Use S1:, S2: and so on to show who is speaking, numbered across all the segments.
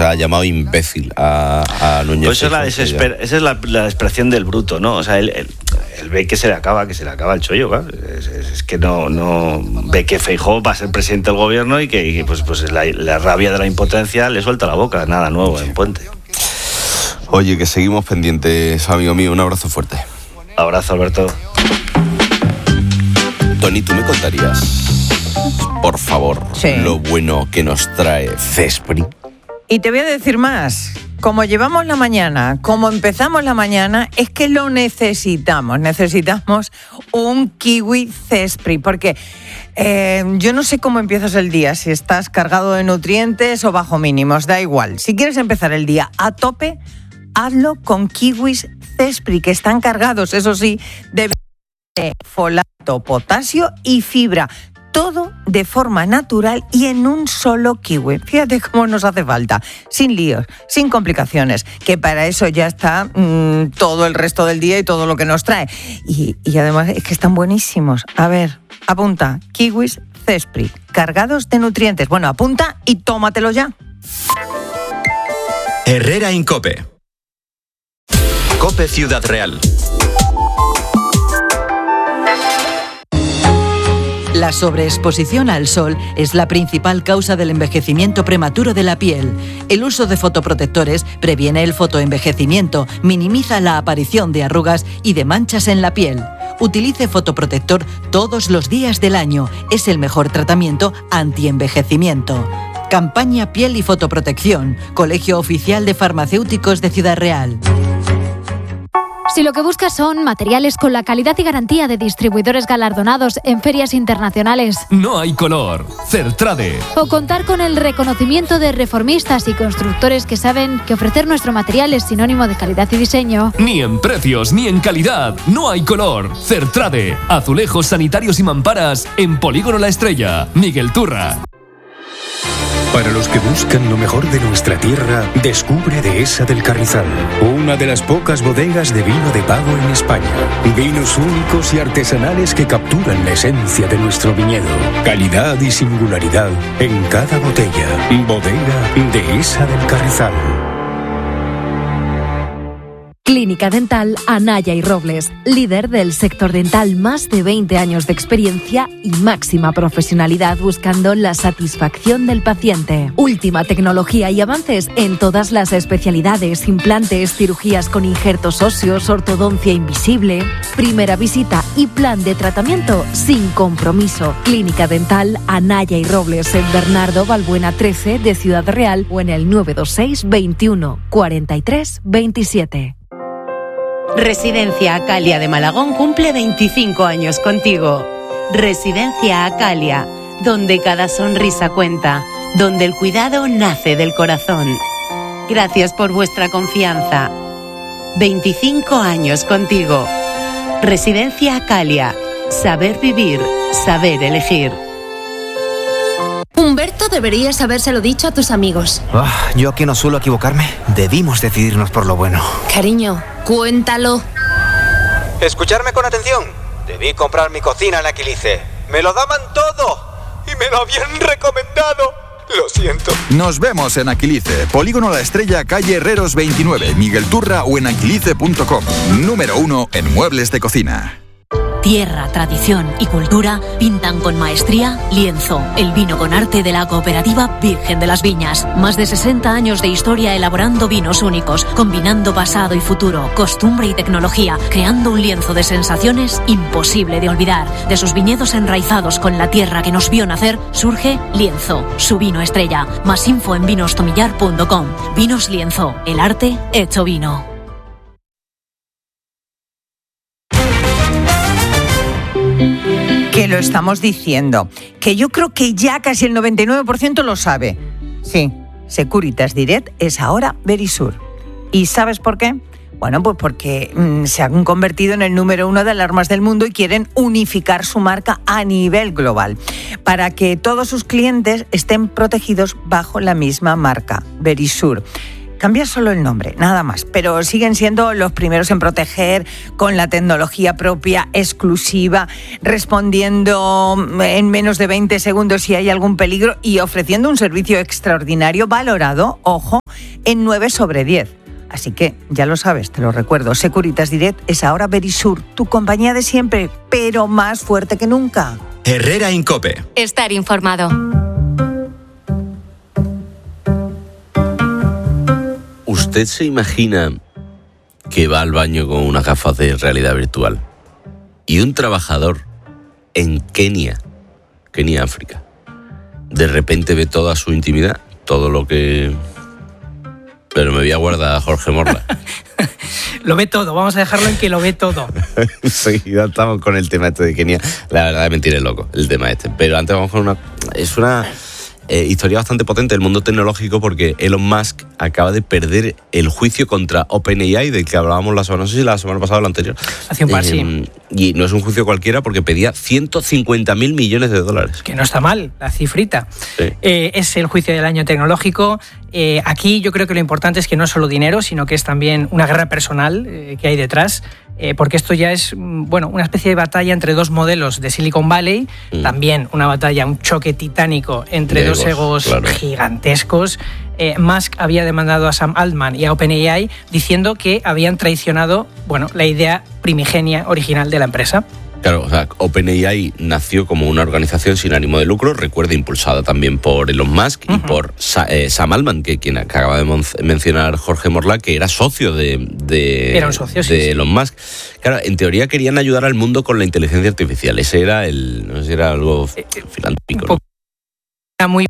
S1: sea, ha llamado imbécil a Núñez.
S2: Pues esa es la desesperación del bruto, ¿no? O sea, él ve que se le acaba el chollo, claro. Es que no ve que Feijóo va a ser presidente del gobierno y que pues la rabia de la impotencia le suelta la boca. Nada nuevo en Puente.
S1: Oye, que seguimos pendientes, amigo mío. Un abrazo fuerte.
S2: Abrazo, Alberto.
S1: Tony, ¿tú me contarías, por favor, lo bueno que nos trae Cespri?
S3: Y te voy a decir más. Como llevamos la mañana, como empezamos la mañana, es que lo necesitamos. Necesitamos un kiwi Cespri, porque yo no sé cómo empiezas el día, si estás cargado de nutrientes o bajo mínimos, da igual. Si quieres empezar el día a tope, hazlo con kiwis Cespri, que están cargados, eso sí, de folato, potasio y fibra. Todo de forma natural y en un solo kiwi. Fíjate cómo nos hace falta. Sin líos, sin complicaciones. Que para eso ya está todo el resto del día y todo lo que nos trae. Y además es que están buenísimos. A ver, apunta. Kiwis Cespri, cargados de nutrientes. Bueno, apunta y tómatelo ya.
S4: Herrera Incope. Cope Ciudad Real.
S5: La sobreexposición al sol es la principal causa del envejecimiento prematuro de la piel. El uso de fotoprotectores previene el fotoenvejecimiento, minimiza la aparición de arrugas y de manchas en la piel. Utilice fotoprotector todos los días del año. Es el mejor tratamiento antienvejecimiento. Campaña Piel y Fotoprotección. Colegio Oficial de Farmacéuticos de Ciudad Real.
S6: Si lo que buscas son materiales con la calidad y garantía de distribuidores galardonados en ferias internacionales,
S7: no hay color. Certrade.
S6: O contar con el reconocimiento de reformistas y constructores que saben que ofrecer nuestro material es sinónimo de calidad y diseño.
S7: Ni en precios ni en calidad. No hay color. Certrade. Azulejos sanitarios y mamparas en Polígono La Estrella. Miguel Turra.
S8: Para los que buscan lo mejor de nuestra tierra, descubre Dehesa del Carrizal, una de las pocas bodegas de vino de pago en España. Vinos únicos y artesanales que capturan la esencia de nuestro viñedo. Calidad y singularidad en cada botella. Bodega Dehesa del Carrizal.
S9: Clínica Dental Anaya y Robles, líder del sector dental, más de 20 años de experiencia y máxima profesionalidad buscando la satisfacción del paciente. Última tecnología y avances en todas las especialidades, implantes, cirugías con injertos óseos, ortodoncia invisible. Primera visita y plan de tratamiento sin compromiso. Clínica Dental Anaya y Robles en Bernardo Balbuena 13 de Ciudad Real o en el 926 21 43 27.
S10: Residencia Acalia de Malagón cumple 25 años contigo. Residencia Acalia, donde cada sonrisa cuenta, donde el cuidado nace del corazón. Gracias por vuestra confianza. 25 años contigo. Residencia Acalia, saber vivir, saber elegir.
S11: Humberto, deberías habérselo dicho a tus amigos.
S12: Yo aquí no suelo equivocarme. Debimos decidirnos por lo bueno.
S11: Cariño, cuéntalo.
S12: Escucharme con atención. Debí comprar mi cocina en Aquilice. Me lo daban todo y me lo habían recomendado. Lo siento.
S13: Nos vemos en Aquilice, Polígono La Estrella, calle Herreros 29, Miguel Turra o en aquilice.com. Número 1 en muebles de cocina.
S14: Tierra, tradición y cultura pintan con maestría Lienzo, el vino con arte de la cooperativa Virgen de las Viñas. Más de 60 años de historia elaborando vinos únicos, combinando pasado y futuro, costumbre y tecnología, creando un lienzo de sensaciones imposible de olvidar. De sus viñedos enraizados con la tierra que nos vio nacer, surge Lienzo, su vino estrella. Más info en vinostomillar.com. Vinos Lienzo, el arte hecho vino.
S3: Que lo estamos diciendo, que yo creo que ya casi el 99% lo sabe. Sí, Securitas Direct es ahora Verisur. ¿Y sabes por qué? Bueno, pues porque se han convertido en el número 1 de alarmas del mundo y quieren unificar su marca a nivel global para que todos sus clientes estén protegidos bajo la misma marca, Verisur. Cambia solo el nombre, nada más, pero siguen siendo los primeros en proteger con la tecnología propia, exclusiva, respondiendo en menos de 20 segundos si hay algún peligro y ofreciendo un servicio extraordinario, valorado, ojo, en 9 sobre 10. Así que, ya lo sabes, te lo recuerdo, Securitas Direct es ahora Verisur, tu compañía de siempre, pero más fuerte que nunca.
S4: Herrera Incope.
S11: Estar informado.
S1: ¿Usted se imagina que va al baño con unas gafas de realidad virtual y un trabajador en Kenia, África, de repente ve toda su intimidad, todo lo que... Pero me voy a guardar a Jorge Morla.
S15: Lo ve todo, vamos a dejarlo en que lo ve todo.
S1: Sí, ya estamos con el tema este de Kenia. La verdad es mentira, es loco el tema este. Pero antes vamos con una... Es una historia bastante potente del mundo tecnológico, porque Elon Musk acaba de perder el juicio contra OpenAI, del que hablábamos la semana, no sé si la semana pasada o la anterior.
S15: Hace un par, sí.
S1: Y no es un juicio cualquiera, porque pedía 150.000 millones de dólares.
S15: Que no está mal, la cifrita.
S1: Sí.
S15: Es el juicio del año tecnológico. Aquí yo creo que lo importante es que no es solo dinero, sino que es también una guerra personal que hay detrás. Porque esto ya es, bueno, una especie de batalla entre dos modelos de Silicon Valley, también una batalla, un choque titánico entre dos egos gigantescos. Musk había demandado a Sam Altman y a OpenAI diciendo que habían traicionado, bueno, la idea primigenia original de la empresa.
S1: Claro, o sea, OpenAI nació como una organización sin ánimo de lucro, recuerda, impulsada también por Elon Musk y por Sam Altman, que acaba de mencionar Jorge Morla, que era socio de Elon Musk. Claro, en teoría querían ayudar al mundo con la inteligencia artificial. Ese era no sé si era algo filantrópico, ¿no?
S15: Era muy...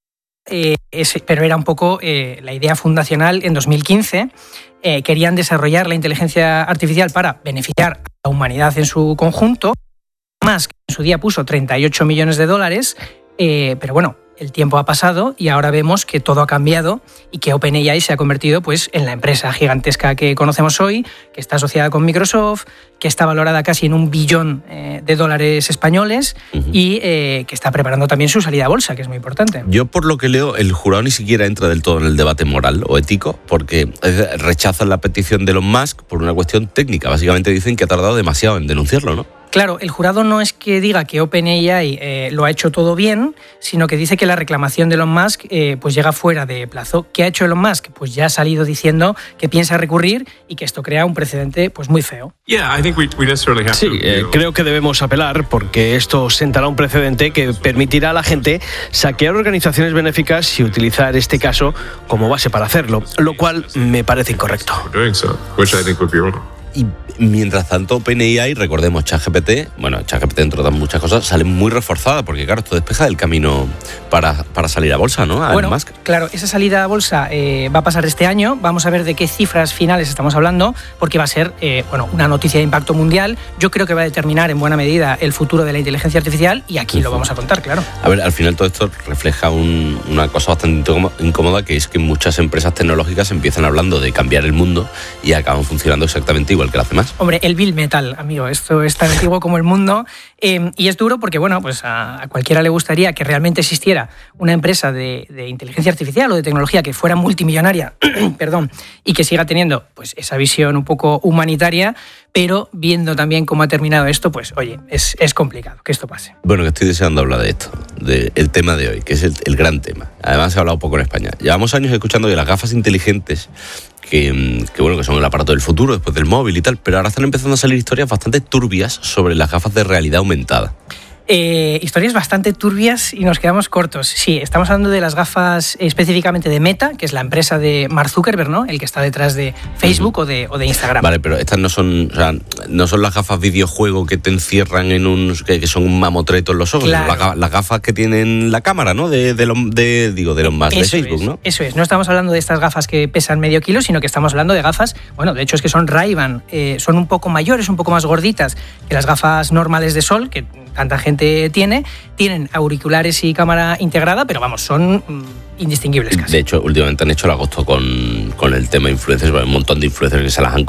S15: pero era un poco la idea fundacional en 2015. Querían desarrollar la inteligencia artificial para beneficiar a la humanidad en su conjunto. Musk en su día puso $38 millones, pero bueno, el tiempo ha pasado y ahora vemos que todo ha cambiado y que OpenAI se ha convertido, pues, en la empresa gigantesca que conocemos hoy, que está asociada con Microsoft, que está valorada casi en $1 billón españoles y que está preparando también su salida a bolsa, que es muy importante.
S1: Yo, por lo que leo, el jurado ni siquiera entra del todo en el debate moral o ético, porque rechazan la petición de Elon Musk por una cuestión técnica. Básicamente dicen que ha tardado demasiado en denunciarlo, ¿no?
S15: Claro, el jurado no es que diga que OpenAI lo ha hecho todo bien, sino que dice que la reclamación de Elon Musk pues llega fuera de plazo. ¿Qué ha hecho Elon Musk? Pues ya ha salido diciendo que piensa recurrir y que esto crea un precedente pues muy feo.
S16: Sí, creo que debemos apelar, porque esto sentará un precedente que permitirá a la gente saquear organizaciones benéficas y utilizar este caso como base para hacerlo, lo cual me parece incorrecto.
S1: Y mientras tanto, OpenAI, recordemos, ChatGPT, entre otras muchas cosas, sale muy reforzada, porque claro, esto despeja del camino para salir a bolsa, ¿no?
S15: Bueno, claro, esa salida a bolsa va a pasar este año. Vamos a ver de qué cifras finales estamos hablando, porque va a ser una noticia de impacto mundial. Yo creo que va a determinar en buena medida el futuro de la inteligencia artificial, y aquí lo vamos a contar, claro.
S1: A ver, al final todo esto refleja una cosa bastante incómoda, que es que muchas empresas tecnológicas empiezan hablando de cambiar el mundo y acaban funcionando exactamente igual que las demás.
S15: Hombre, el Bill Metal, amigo, esto es tan antiguo como el mundo, y es duro porque, bueno, pues a cualquiera le gustaría que realmente existiera una empresa de inteligencia artificial o de tecnología que fuera multimillonaria, perdón, y que siga teniendo pues esa visión un poco humanitaria, pero viendo también cómo ha terminado esto, pues oye, es complicado que esto pase.
S1: Bueno, que estoy deseando hablar de esto, del tema de hoy, que es el gran tema. Además, se ha hablado poco en España. Llevamos años escuchando de las gafas inteligentes que son el aparato del futuro, después del móvil y tal, pero ahora están empezando a salir historias bastante turbias sobre las gafas de realidad aumentada.
S15: Historias bastante turbias y nos quedamos cortos. Sí, estamos hablando de las gafas específicamente de Meta, que es la empresa de Mark Zuckerberg, ¿no? El que está detrás de Facebook o de Instagram.
S1: Vale, pero estas no son las gafas videojuego que te encierran en que son un mamotreto en los ojos, claro. Las gafas que tienen la cámara, ¿no? De los más de Facebook, ¿no?
S15: Eso es. No estamos hablando de estas gafas que pesan medio kilo, sino que estamos hablando de gafas, bueno, de hecho es que son Ray-Ban, son un poco mayores, un poco más gorditas que las gafas normales de sol, que tanta gente tienen auriculares y cámara integrada, pero vamos, son indistinguibles casi.
S1: De hecho, últimamente han hecho el agosto con el tema influencers, un montón de influencers que se las han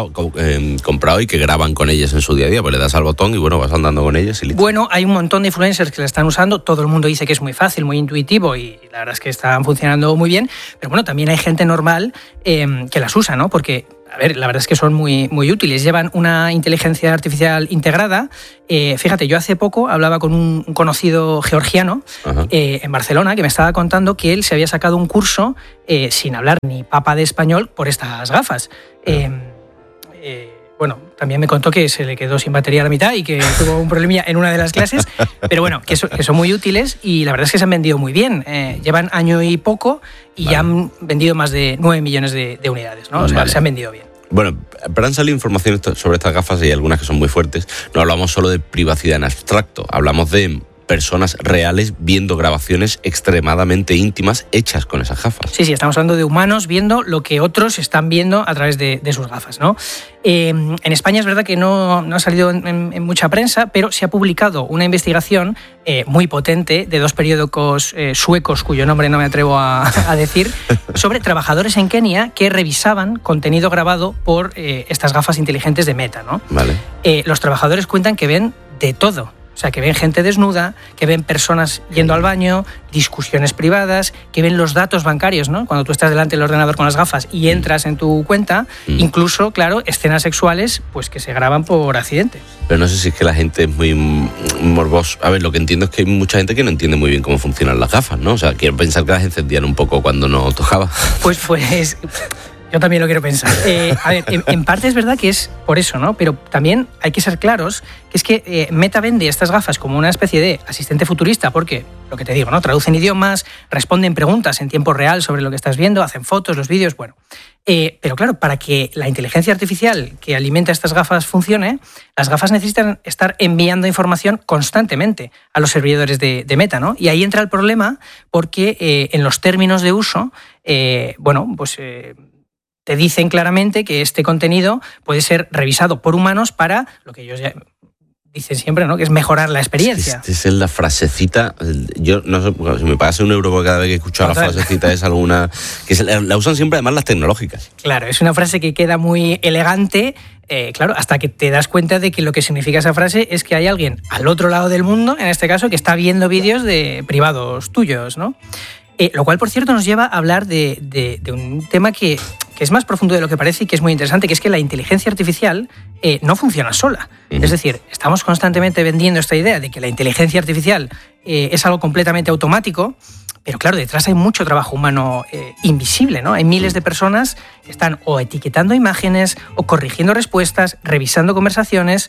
S1: comprado y que graban con ellas en su día a día, pues le das al botón y bueno, vas andando con ellas y listo.
S15: Bueno, hay un montón de influencers que la están usando, todo el mundo dice que es muy fácil, muy intuitivo y la verdad es que están funcionando muy bien, pero bueno, también hay gente normal que las usa, ¿no? Porque a ver, la verdad es que son muy, muy útiles. Llevan una inteligencia artificial integrada. Fíjate, yo hace poco hablaba con un conocido georgiano en Barcelona que me estaba contando que él se había sacado un curso sin hablar ni papa de español por estas gafas. Bueno, también me contó que se le quedó sin batería a la mitad y que tuvo un problemilla en una de las clases, pero bueno, que son muy útiles y la verdad es que se han vendido muy bien. Llevan año y poco y ya han vendido más de 9 millones de unidades, ¿no? O sea, se han vendido bien.
S1: Bueno, pero han salido informaciones sobre estas gafas y hay algunas que son muy fuertes. No hablamos solo de privacidad en abstracto, hablamos de personas reales viendo grabaciones extremadamente íntimas hechas con esas gafas.
S15: Sí, estamos hablando de humanos viendo lo que otros están viendo a través de sus gafas, ¿no? En España es verdad que no ha salido en mucha prensa, pero se ha publicado una investigación muy potente de 2 periódicos suecos, cuyo nombre no me atrevo a decir, sobre trabajadores en Kenia que revisaban contenido grabado por estas gafas inteligentes de Meta, ¿no?
S1: Vale.
S15: Los trabajadores cuentan que ven de todo. O sea, que ven gente desnuda, que ven personas yendo al baño, discusiones privadas, que ven los datos bancarios, ¿no? Cuando tú estás delante del ordenador con las gafas y entras en tu cuenta, incluso, claro, escenas sexuales pues que se graban por accidente.
S1: Pero no sé si es que la gente es muy morbosa. A ver, lo que entiendo es que hay mucha gente que no entiende muy bien cómo funcionan las gafas, ¿no? O sea, quiero pensar que las encendían un poco cuando no tocaba.
S15: Pues yo también lo quiero pensar. A ver, en parte es verdad que es por eso, ¿no? Pero también hay que ser claros que es que Meta vende estas gafas como una especie de asistente futurista porque, lo que te digo, ¿no? Traducen idiomas, responden preguntas en tiempo real sobre lo que estás viendo, hacen fotos, los vídeos, bueno. Pero claro, para que la inteligencia artificial que alimenta estas gafas funcione, las gafas necesitan estar enviando información constantemente a los servidores de Meta, ¿no? Y ahí entra el problema porque en los términos de uso, te dicen claramente que este contenido puede ser revisado por humanos para lo que ellos ya dicen siempre, ¿no? Que es mejorar la experiencia.
S1: Esa es la frasecita. Yo no sé, si me pagas €1 por cada vez que escucho la frasecita, es alguna que la usan siempre además las tecnológicas.
S15: Claro, es una frase que queda muy elegante, claro, hasta que te das cuenta de que lo que significa esa frase es que hay alguien al otro lado del mundo, en este caso, que está viendo vídeos de privados tuyos, ¿no? Lo cual, por cierto, nos lleva a hablar de un tema que es más profundo de lo que parece y que es muy interesante, que es que la inteligencia artificial no funciona sola. Es decir, estamos constantemente vendiendo esta idea de que la inteligencia artificial es algo completamente automático, pero claro, detrás hay mucho trabajo humano invisible, ¿no? Hay miles de personas que están o etiquetando imágenes o corrigiendo respuestas, revisando conversaciones.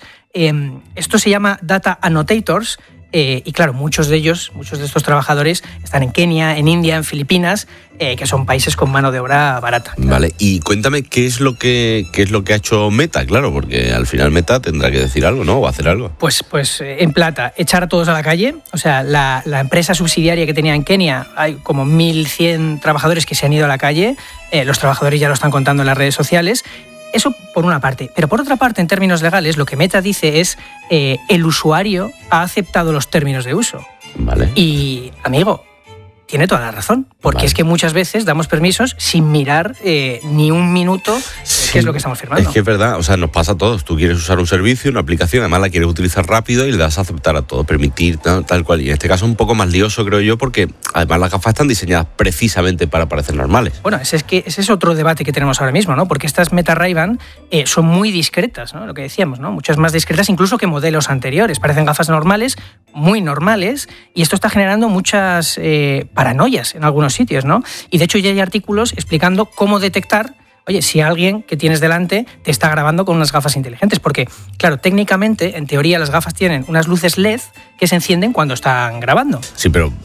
S15: Esto se llama data annotators. Y claro, muchos de estos trabajadores están en Kenia, en India, en Filipinas, que son países con mano de obra barata. Claro.
S1: Vale, y cuéntame qué es lo que ha hecho Meta, claro, porque al final Meta tendrá que decir algo, ¿no? O hacer algo.
S15: Pues en plata, echar a todos a la calle. O sea, la empresa subsidiaria que tenía en Kenia, hay como 1.100 trabajadores que se han ido a la calle. Los trabajadores ya lo están contando en las redes sociales. Eso por una parte. Pero por otra parte, en términos legales, lo que Meta dice es el usuario ha aceptado los términos de uso.
S1: Vale.
S15: Y, amigo, tiene toda la razón. Porque es que muchas veces damos permisos sin mirar ni un minuto qué es lo que estamos firmando.
S1: Es que es verdad, o sea, nos pasa a todos. Tú quieres usar un servicio, una aplicación, además la quieres utilizar rápido y le das a aceptar a todo, permitir, tal cual. Y en este caso es un poco más lioso, creo yo, porque además las gafas están diseñadas precisamente para parecer normales.
S15: Bueno, ese es otro debate que tenemos ahora mismo, ¿no? Porque estas Meta Ray-Ban son muy discretas, ¿no? Lo que decíamos, ¿no? Muchas más discretas incluso que modelos anteriores. Parecen gafas normales, muy normales, y esto está generando muchas paranoias en algunos sitios, ¿no? Y de hecho ya hay artículos explicando cómo detectar, oye, si alguien que tienes delante te está grabando con unas gafas inteligentes, porque, claro, técnicamente, en teoría, las gafas tienen unas luces LED que se encienden cuando están grabando.
S1: Sí, pero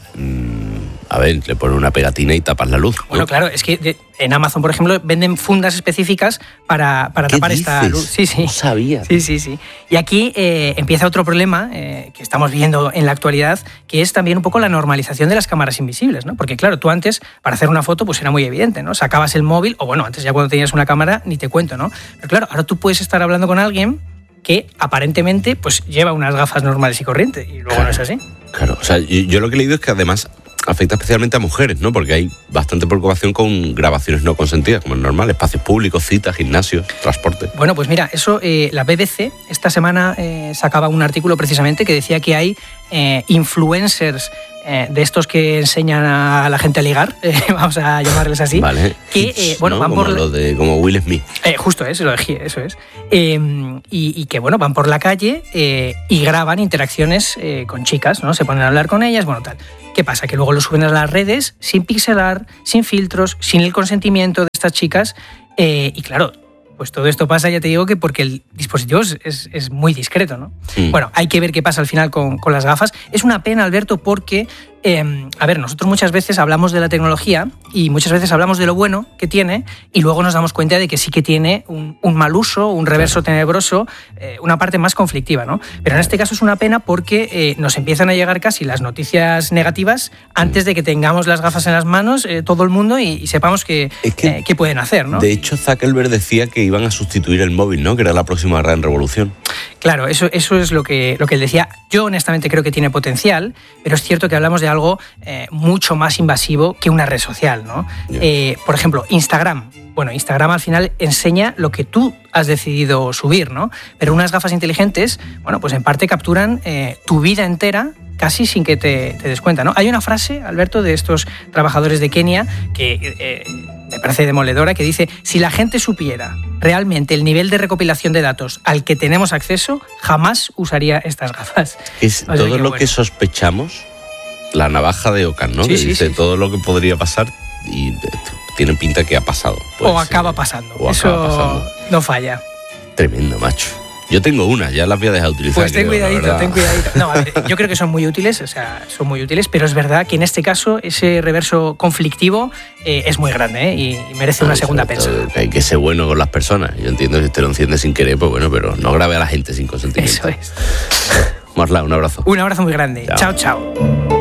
S1: a ver, le ponen una pegatina y tapas la luz, ¿no?
S15: Bueno, claro, es que en Amazon, por ejemplo, venden fundas específicas para tapar esta luz. Sí.
S1: No sabía.
S15: Sí. Y aquí empieza otro problema que estamos viendo en la actualidad, que es también un poco la normalización de las cámaras invisibles, ¿no? Porque, claro, tú antes, para hacer una foto, pues era muy evidente, ¿no? Sacabas el móvil, o bueno, antes ya cuando tenías una cámara, ni te cuento, ¿no? Pero claro, ahora tú puedes estar hablando con alguien que aparentemente pues lleva unas gafas normales y corrientes, y luego no es así.
S1: Claro, o sea, yo lo que he leído es que además afecta especialmente a mujeres, ¿no? Porque hay bastante preocupación con grabaciones no consentidas, como es normal, espacios públicos, citas, gimnasios, transporte.
S15: Bueno, pues mira, eso la BBC esta semana sacaba un artículo precisamente que decía que hay influencers de estos que enseñan a la gente a ligar, vamos a llamarles así.
S1: Vale.
S15: Que,
S1: ¿no?
S15: van
S1: como
S15: por...
S1: como Will Smith.
S15: Justo es, lo de eso es. Y que, van por la calle y graban interacciones con chicas, ¿no? Se ponen a hablar con ellas, tal. ¿Qué pasa? Que luego lo suben a las redes sin pixelar, sin filtros, sin el consentimiento de estas chicas. Y claro, pues todo esto pasa, ya te digo, que porque el dispositivo es muy discreto, ¿no? Bueno, hay que ver qué pasa al final con las gafas. Es una pena, Alberto, porque... nosotros muchas veces hablamos de la tecnología y muchas veces hablamos de lo bueno que tiene y luego nos damos cuenta de que sí que tiene un mal uso, un reverso tenebroso, una parte más conflictiva, ¿no? Pero en este caso es una pena porque nos empiezan a llegar casi las noticias negativas antes de que tengamos las gafas en las manos todo el mundo y sepamos qué pueden hacer, ¿no?
S1: De hecho, Zuckerberg decía que iban a sustituir el móvil, ¿no? Que era la próxima gran revolución.
S15: Claro, eso es lo que él decía. Yo honestamente creo que tiene potencial, pero es cierto que hablamos de algo mucho más invasivo que una red social, ¿no? Por ejemplo, Instagram. Bueno, Instagram al final enseña lo que tú has decidido subir, ¿no? Pero unas gafas inteligentes, pues en parte capturan tu vida entera casi sin que te des cuenta, ¿no? Hay una frase, Alberto, de estos trabajadores de Kenia que me parece demoledora, que dice: si la gente supiera realmente el nivel de recopilación de datos al que tenemos acceso, jamás usaría estas gafas.
S1: Es todo lo que sospechamos, la navaja de Ockham, ¿no?
S15: Sí,
S1: que
S15: sí,
S1: dice
S15: sí.
S1: todo lo que podría pasar y tiene pinta que ha pasado.
S15: O acaba pasando. Eso no falla.
S1: Tremendo, macho. Yo tengo una, ya las voy a dejar de utilizar.
S15: Pues ten cuidadito. No, a ver, yo creo que son muy útiles, son muy útiles, pero es verdad que en este caso ese reverso conflictivo es muy grande y merece una segunda pensada.
S1: Que hay que ser bueno con las personas. Yo entiendo que si te lo enciende sin querer, pues bueno, pero no grabe a la gente sin consentimiento.
S15: Eso es.
S1: Marla, un abrazo.
S15: Un abrazo muy grande. Chao, chao.